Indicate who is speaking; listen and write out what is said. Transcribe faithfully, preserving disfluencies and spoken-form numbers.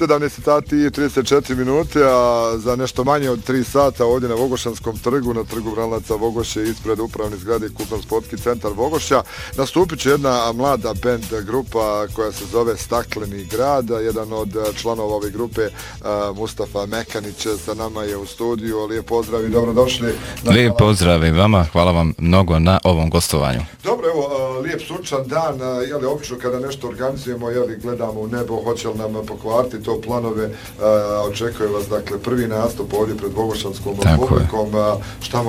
Speaker 1: sedamnaest sati i trideset četiri minute, a za nešto manje od tri sata ovdje na Vogošanskom trgu, na trgu Vranaca Vogoše, ispred upravne zgrade Kulturno-sportski centar Vogošća, nastupit će jedna mlada band grupa koja se zove Stakleni grad. Jedan od članova ove grupe, Mustafa Mekanić, sa nama je u studiju. Lijep pozdrav i dobrodošli.
Speaker 2: Lijep pozdrav i vama, hvala vam mnogo na ovom gostovanju.
Speaker 1: Dobro, evo, lijep sunčan dan, jeli, obično kada nešto organizujemo, jeli, gledamo u nebo, hoće li nam pokvariti to planove, očekuje vas, dakle, prvi nastup ovdje pred Vogošanskom publikom, šta